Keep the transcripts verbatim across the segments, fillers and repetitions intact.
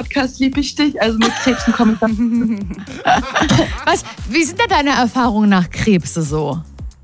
Podcast liebe ich dich. Also mit Krebsen komme ich dann. Was, wie sind denn deine Erfahrungen nach Krebse so?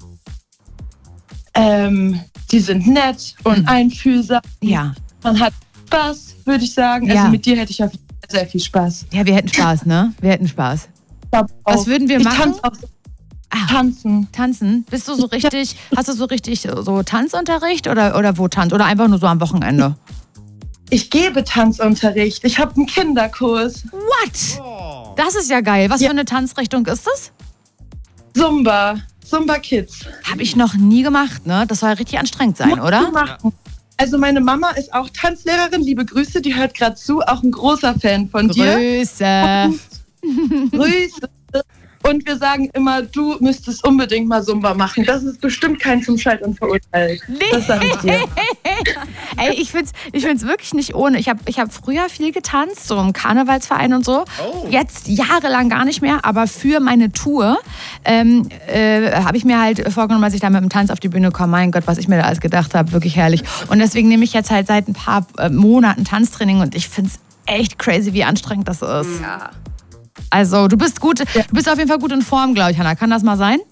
Ähm, die sind nett und mhm. einfühlsam. Ja. Man hat Spaß, würde ich sagen. Also ja. mit dir hätte ich auf jeden Fall sehr viel Spaß. Ja, wir hätten Spaß, ne? Wir hätten Spaß. Was würden wir ich machen? Tanz auch so. Ah, tanzen. Tanzen? Bist du so richtig, hast du so richtig so Tanzunterricht oder, oder wo tanzt? Oder einfach nur so am Wochenende? Ich gebe Tanzunterricht. Ich habe einen Kinderkurs. What? Das ist ja geil. Was ja. für eine Tanzrichtung ist das? Zumba. Zumba Kids. Habe ich noch nie gemacht, ne? Das soll ja richtig anstrengend sein, Muss oder? Machen. Also meine Mama ist auch Tanzlehrerin. Liebe Grüße, die hört gerade zu. Auch ein großer Fan von dir. Grüße. Grüße. Und wir sagen immer, du müsstest unbedingt mal Zumba machen. Das ist bestimmt kein zum Scheitern verurteilt. Nee. Das sag ich dir. Ey, ich find's, ich find's wirklich nicht ohne. Ich habe ich hab früher viel getanzt, so im Karnevalsverein und so. Oh. Jetzt jahrelang gar nicht mehr, aber für meine Tour ähm, äh, habe ich mir halt vorgenommen, als ich da mit dem Tanz auf die Bühne komme, mein Gott, was ich mir da alles gedacht habe, wirklich herrlich. Und deswegen nehme ich jetzt halt seit ein paar äh, Monaten Tanztraining und ich find's echt crazy, wie anstrengend das ist. Ja. Also du bist gut, du bist auf jeden Fall gut in Form, glaube ich, Hannah. Kann das mal sein?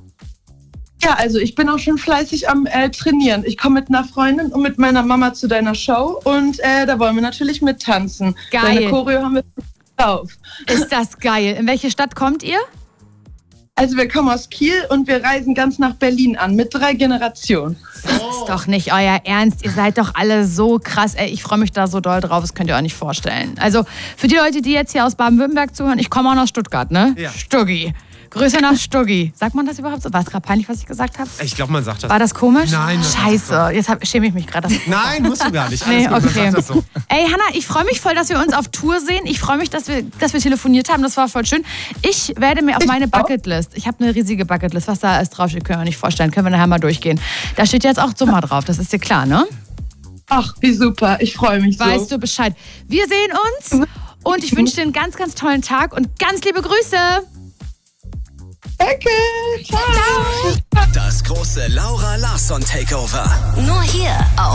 Ja, also ich bin auch schon fleißig am äh, Trainieren. Ich komme mit einer Freundin und mit meiner Mama zu deiner Show und äh, da wollen wir natürlich mit tanzen. Geil. Deine Choreo haben wir drauf. Ist das geil. In welche Stadt kommt ihr? Also wir kommen aus Kiel und wir reisen ganz nach Berlin an mit drei Generationen. Das ist doch nicht euer Ernst. Ihr seid doch alle so krass. Ey, ich freue mich da so doll drauf, das könnt ihr euch nicht vorstellen. Also für die Leute, die jetzt hier aus Baden-Württemberg zuhören, ich komme auch aus Stuttgart, ne? Ja. Stuggi. Grüße nach Stuggi. Sagt man das überhaupt so? War es gerade peinlich, was ich gesagt habe? Ich glaube, man sagt das. War das komisch? Nein. Das Scheiße, jetzt hab, schäme ich mich gerade. Nein, musst du gar nicht. Alles Nee, gut, okay. man sagt das so. Ey, Hannah, ich freue mich voll, dass wir uns auf Tour sehen. Ich freue mich, dass wir, dass wir telefoniert haben. Das war voll schön. Ich werde mir auf meine Bucketlist, ich habe eine riesige Bucketlist, was da alles draufsteht, können wir nicht vorstellen. Können wir nachher mal durchgehen. Da steht jetzt auch Zumba drauf, das ist dir klar, ne? Ach, wie super. Ich freue mich so. Weißt du Bescheid. Wir sehen uns und ich wünsche dir einen ganz, ganz tollen Tag und ganz liebe Grüße. Danke. Ciao. Das große Laura Larsson Takeover. Nur hier auf